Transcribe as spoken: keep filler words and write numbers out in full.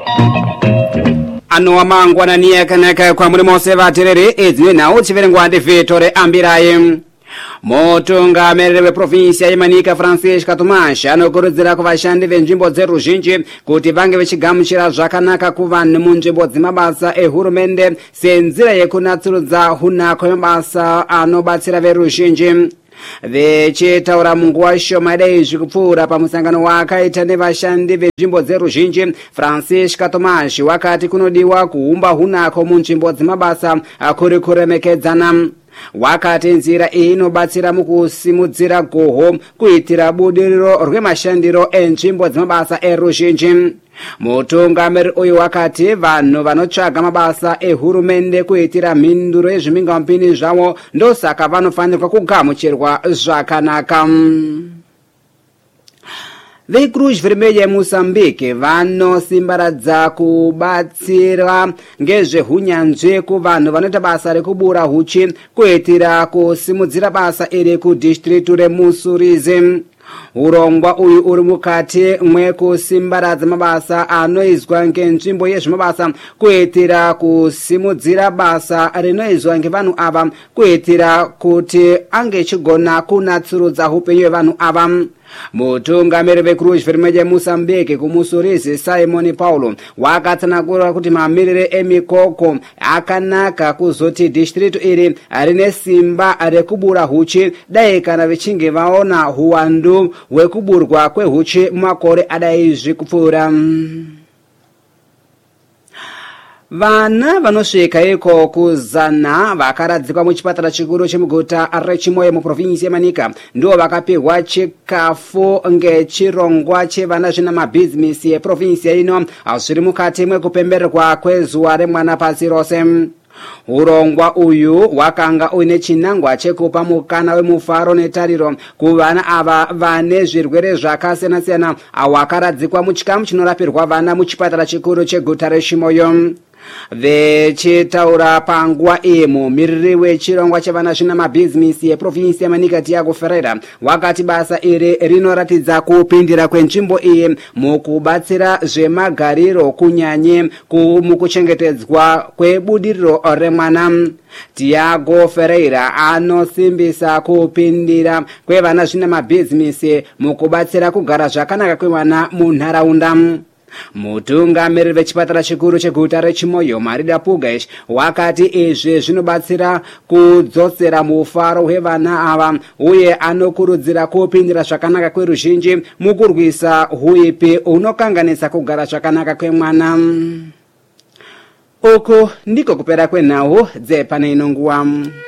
ano amangwana niye kanaka kwa muri mose vaterere edzine nawo chiverengwa ndi Vitore Ambiraye. Mutungamiriri weprovinsia yeManika Francisca Tumasha anokurudzira kuvashandi venzvimbo dzeruzhinji kuti vange vachigamuchira zvakanaka kuvanhu munzvimbo dzemabasa ehurumende senzira yekunatsurudza hunako yemabasa anobatsira veruzhinji. Vechitaura munguva shoma daizvi kupfuura pamusangano wakaita nevashandi venzvimbo dzeruzhinji, Francisca Tumasha wakati kunodiwa kuumba hunako munzvimbo dzemabasa kuri kuremekedzana. Wakati nzira iyi inobatsira mukusimudzira goho kuitira budiriro rwemashandiro enzvimbo dzemabasa eruzhinji. Mutungamiriri uyu wakati vanhu vanotsvaga mabasa ehurumende kuitira mhinduro yezvimingamupini zvavo ndosaka vanofanirwa kugamuchirwa zvakanaka. VeCruz Vermelha yeMozambique vanosimbaradza kubatsira ngezvehunyanzvi kuvanhu vanoita basa rekubura huchi kuitira kusimudzira basa iri kudistritu reMusurizi. Urongwa uyu uri mukati mwekusimbaradza mabasa anoizwa ngenzvimbo yezvemabasa kuitira kusimudzira basa rinoizwa ngevanhu ava kuitira kuti ange chigona kunatsurudza upenyu hwevanhu ava. Mutungamiriri veCruz Vermelha yeMozambique kuMusurizi Simon Paulo wakatsanangura kuti mamirire emikoko akanaka kuzoti distritu iri rine simba rekubura huchi dai kana vichinge vaona huwandu hwekuburwa kwehuchi mumakore adaizvi kupfuura. Vana vanosvika iko kuzana vakaradzikwa muchipatara chikuru chemuguta reChimoyo muprovinsi yeManika ndiwo vakapihwa chikafu ngechirongwa chevana zvina mabhizinesi yeprovinsi ino zviri mukati mwekupembererwa kwezuva remwana pasi rose. Urongwa uyu wakanga uine chinangwa chekupa mukana wemufaro netariro kuvana ava vane zvirwere zvakasiyana-siyana vakaradzikwa muchikamu chinorapirwa vana muchipatara chikuru cheguta reChimoyo. Vechitaura panguva iyi mumiriri wechirongwa chevana zvina mabhizinesi yeprovinsi yeManika Tiago Ferreira wakati basa iri rinoratidza kupindira kwenzvimbo iyi mukubatsira zvemagariro kunyanye mukuchengetedzwa kwebudiriro remwana. Tiago Ferreira anosimbisa kupindira kwevana zvina mabhizinesi mukubatsira kugara zvakanaka kwevana munharaunda. Mutungamiriri vechipatara chikuru cheguta reChimoyo Marida Pugesh wakati izvi zvinobatsira kudzosera mufaro hwevana ava uye anokurudzira kupindira zvakanaka kweruzhinji mukurwisa huipi unokanganisa kugara zvakanaka kwemwana. Uku ndiko kupera kwenhau dzepane inonguwa.